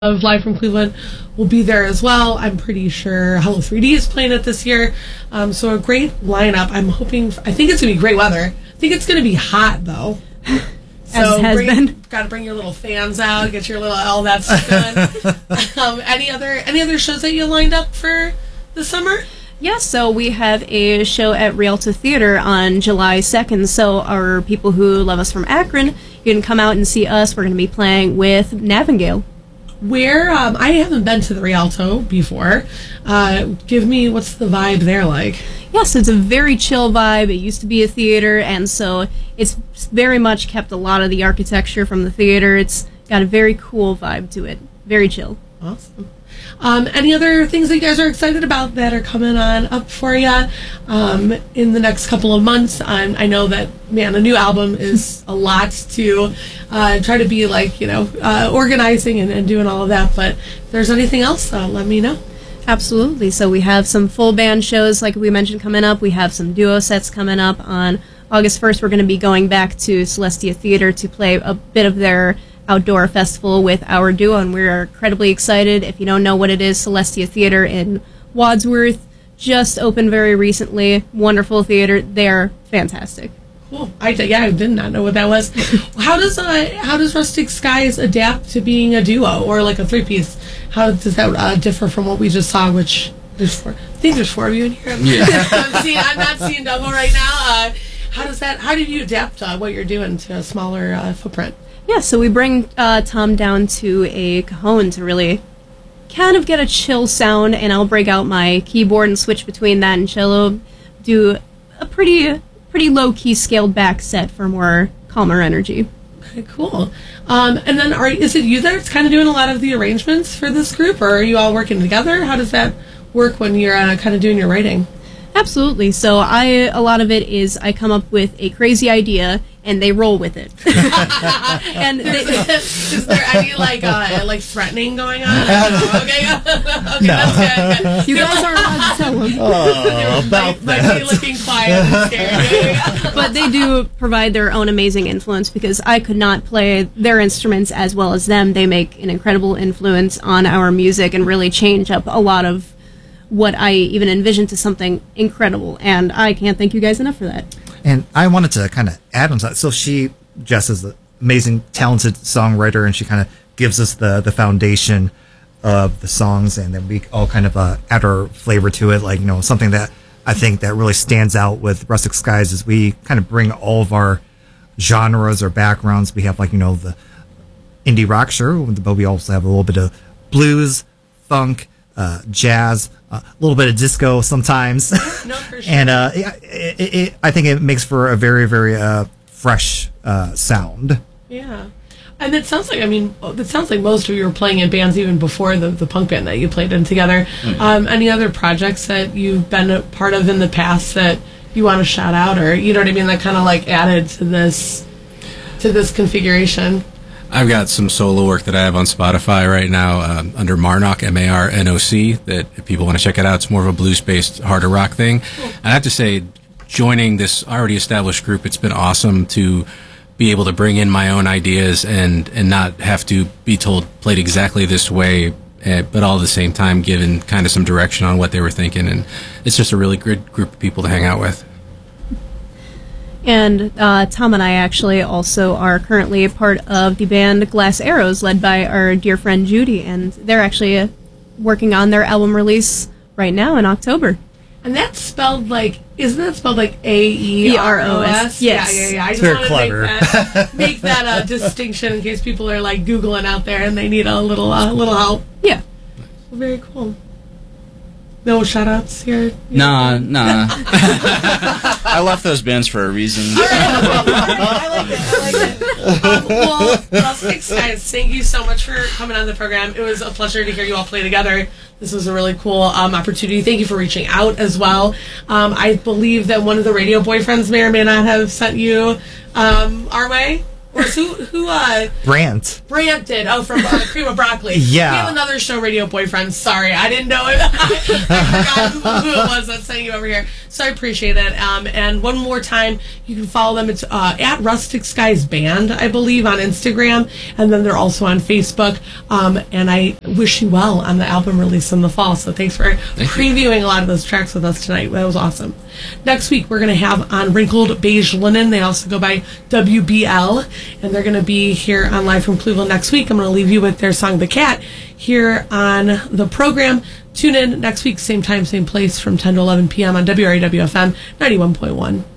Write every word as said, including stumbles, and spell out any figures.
of Live from Cleveland will be there as well. I'm pretty sure Hello three D is playing it this year. Um, so a great lineup. I'm hoping, I think it's going to be great weather. I think it's going to be hot, though. So As has bring, been. Got to bring your little fans out, get your little, all that stuff done. um, any other any other shows that you lined up for the summer? Yeah, so we have a show at Rialto Theater on July second. So our people who love us from Akron, you can come out and see us. We're going to be playing with Navengale. Where, um, I haven't been to the Rialto before. Uh, give me, what's the vibe there like? Yes, it's a very chill vibe. It used to be a theater, and so it's very much kept a lot of the architecture from the theater. It's got a very cool vibe to it. Very chill. Awesome. Um, any other things that you guys are excited about that are coming on up for you um, in the next couple of months? Um, I know that, man, a new album is a lot to uh, try to be like, you know, uh, organizing and, and doing all of that. But if there's anything else, uh, let me know. Absolutely. So we have some full band shows, like we mentioned, coming up. We have some duo sets coming up. On August first, we're going to be going back to Celestia Theater to play a bit of their outdoor festival with our duo, and we're incredibly excited. If you don't know what it is, Celestia Theater in Wadsworth just opened very recently. Wonderful theater. They're fantastic. Cool. I yeah, I did not know what that was. How does uh, how does Rustic Skies adapt to being a duo or like a three piece? How does that uh, differ from what we just saw? Which there's four. I think there's four of you in here. I'm, yeah. I'm, seeing, I'm not seeing double right now. Uh, how does that? How did you adapt uh, what you're doing to a smaller uh, footprint? Yeah, so we bring uh, Tom down to a cajon to really kind of get a chill sound, and I'll break out my keyboard and switch between that and cello, do a pretty pretty low-key scaled back set for more calmer energy. Okay, cool. Um, and then are is it you that's kind of doing a lot of the arrangements for this group, or are you all working together? How does that work when you're uh, kind of doing your writing? Absolutely. So I a lot of it is I come up with a crazy idea and they roll with it. And they, is there any like uh, like threatening going on? okay, okay, no. that's good. good. You guys aren't allowed to tell them. Oh, about might, that. might be looking quiet and scared. But they do provide their own amazing influence because I could not play their instruments as well as them. They make an incredible influence on our music and really change up a lot of what I even envisioned to something incredible, and I can't thank you guys enough for that. And I wanted to kind of add on to that. So she, Jess, is an amazing, talented songwriter, and she kind of gives us the, the foundation of the songs, and then we all kind of uh, add our flavor to it. Like, you know, something that I think that really stands out with Rustic Skies is we kind of bring all of our genres or backgrounds. We have, like, you know, the indie rock, sure, but we also have a little bit of blues, funk, uh, jazz, a uh, little bit of disco sometimes. No, for sure. And uh, it, it, it, I think it makes for a very, very uh, fresh uh, sound. Yeah. And it sounds like, I mean, it sounds like most of you were playing in bands even before the, the punk band that you played in together. Mm-hmm. Um, any other projects that you've been a part of in the past that you want to shout out, or, you know what I mean, that kind of like added to this to this configuration? I've got some solo work that I have on Spotify right now um, under Marnock, M A R N O C, that if people want to check it out, it's more of a blues-based harder rock thing. Cool. And I have to say, joining this already established group, it's been awesome to be able to bring in my own ideas and, and not have to be told, played exactly this way, uh, but all at the same time given kind of some direction on what they were thinking. And it's just a really good group of people to hang out with. And uh, Tom and I actually also are currently a part of the band Glass Arrows, led by our dear friend Judy, and they're actually uh, working on their album release right now in October. And that's spelled like, isn't that spelled like A E R O S? Yes. Yeah, yeah, yeah. I It's just very want to clever. make that, make that uh, distinction in case people are like Googling out there and they need a little uh, little help. Yeah. Well, very cool. No shout-outs here? Nah, nah. I left those bands for a reason. All right. I like it. I like it. Um, well, Rustic Skies, thank you so much for coming on the program. It was a pleasure to hear you all play together. This was a really cool um, opportunity. Thank you for reaching out as well. Um, I believe that one of the radio boyfriends may or may not have sent you um, our way. Or who, who, uh... Brant. Brant did. Oh, from uh, Cream of Broccoli. Yeah. We have another show, Radio Boyfriends. Sorry, I didn't know it. I forgot who, who it was that sent you over here. So I appreciate it. Um, and one more time, you can follow them. It's uh, at Rustic Skies Band, I believe, on Instagram. And then they're also on Facebook. Um, and I wish you well on the album release in the fall. So thanks for Thank previewing you. a lot of those tracks with us tonight. That was awesome. Next week, we're going to have on Wrinkled Beige Linen. They also go by W B L. And they're going to be here on Live from Cleveland next week. I'm going to leave you with their song, The Cat, here on the program. Tune in next week, same time, same place, from ten to eleven p.m. on W R A W F M ninety-one point one.